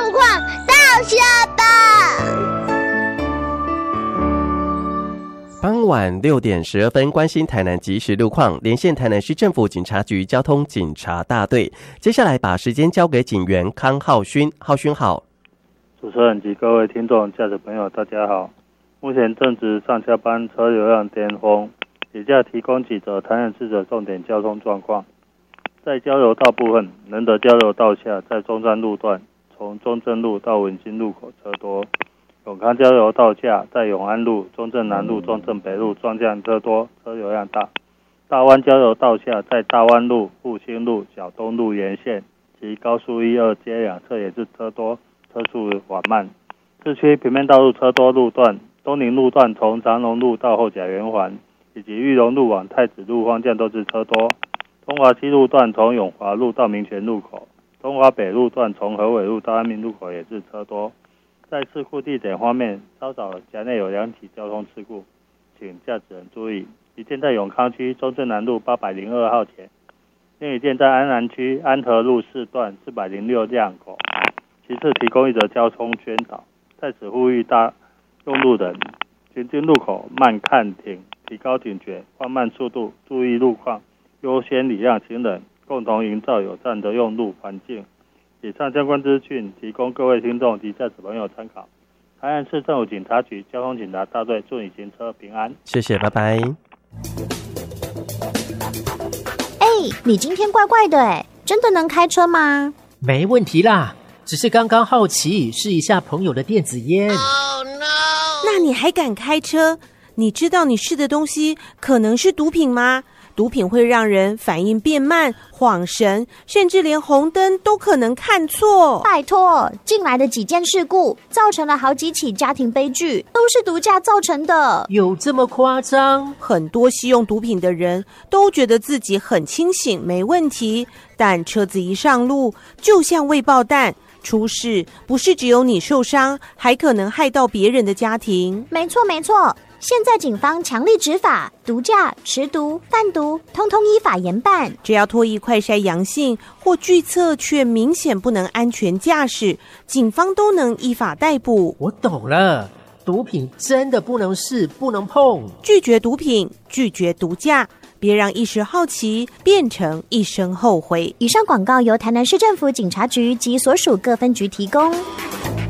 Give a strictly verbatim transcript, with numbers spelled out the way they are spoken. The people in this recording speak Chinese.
路况到下吧。 傍晚六点十二分，关心台南即时路况，连线台南市政府警察局交通警察大队。接下来把时间交给警员康浩勋，浩勋好。 主持人及各位听众、驾驶朋友，大家好。目前正值上下班车流量巅峰，以下提供几则台南市的重点交通状况。在交流道部分，仁德交流道下，在中山路段，从中正路到文心路口车多。永康交流道下，在永安路、中正南路、中正北路双向车多，车流量大。大湾交流道下，在大湾路、复兴路、小东路沿线及高速一二街两侧也是车多，车速缓慢。市区平面道路车多路段，东宁路段从长荣路到后甲圆环，以及裕隆路往太子路方向都是车多。中华西路段从永华路到民权路口，中华北路段从和伟路到安民路口也是车多。在事故地点方面，稍早辖内有两起交通事故，请驾驶人注意。一件在永康区中正南路八百零二号前，另一件在安南区安和路四段四百零六巷口。其次提供一则交通宣导，在此呼吁大用路人行经路口慢看停，提高警觉，放慢速度，注意路况，优先礼让行人，共同营造友善的用路环境。以上相关资讯提供各位听众及驾驶朋友参考。台南市政府警察局交通警察大队祝你行车平安。 谢谢，拜拜。 哎，你今天怪怪的哎，真的能开车吗？ 没问题啦，只是刚刚好奇试一下朋友的电子烟。 Oh no！ 那你还敢开车？你知道你试的东西可能是毒品吗？毒品会让人反应变慢、晃神，甚至连红灯都可能看错。 拜托，近来的几件事故造成了好几起家庭悲剧，都是毒驾造成的。 有这么夸张？ 很多吸用毒品的人都觉得自己很清醒，没问题，但车子一上路，就像未爆弹，出事不是只有你受伤，还可能害到别人的家庭。 没错没错，现在警方强力执法，毒驾、持毒、贩毒，通通依法严办。 只要唾液快筛阳性或拒测却明显不能安全驾驶，警方都能依法逮捕。 我懂了，毒品真的不能试，不能碰。 拒绝毒品，拒绝毒驾，别让一时好奇变成一生后悔。 以上广告由台南市政府警察局及所属各分局提供。